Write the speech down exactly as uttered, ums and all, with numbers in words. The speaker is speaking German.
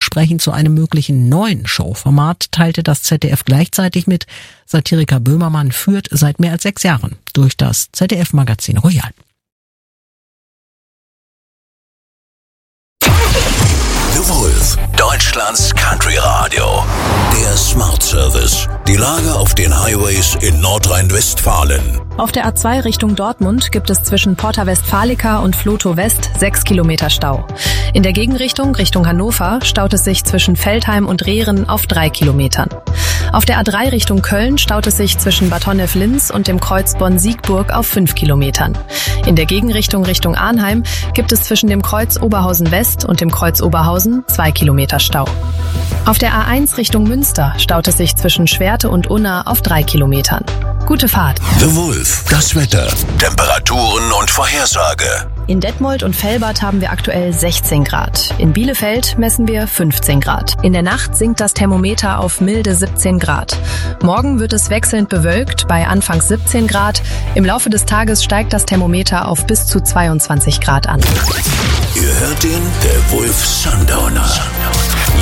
Vorsprechen zu einem möglichen neuen Showformat teilte das Z D F gleichzeitig mit, Satiriker Böhmermann führt seit mehr als sechs Jahren durch das Z D F-Magazin Royal. The Wolf, Deutschlands Country-Radio. Der Smart Service. Die Lage auf den Highways in Nordrhein-Westfalen. Auf der A zwei Richtung Dortmund gibt es zwischen Porta Westfalica und Vlotho West sechs Kilometer Stau. In der Gegenrichtung, Richtung Hannover, staut es sich zwischen Veltheim und Rehren auf drei Kilometern. Auf der A drei Richtung Köln staut es sich zwischen Bad Honnef-Linz und dem Kreuz Bonn-Siegburg auf fünf Kilometern. In der Gegenrichtung Richtung Arnheim gibt es zwischen dem Kreuz Oberhausen West und dem Kreuz Oberhausen zwei Kilometer Stau. Auf der A eins Richtung Münster staut es sich zwischen Schwerte und Unna auf drei Kilometern. Gute Fahrt. The Wolf, das Wetter, Temperaturen und Vorhersage. In Detmold und Velbert haben wir aktuell sechzehn Grad. In Bielefeld messen wir fünfzehn Grad. In der Nacht sinkt das Thermometer auf milde siebzehn Grad. Morgen wird es wechselnd bewölkt bei anfangs siebzehn Grad. Im Laufe des Tages steigt das Thermometer auf bis zu zweiundzwanzig Grad an. Ihr hört den The Wolf Sundowner.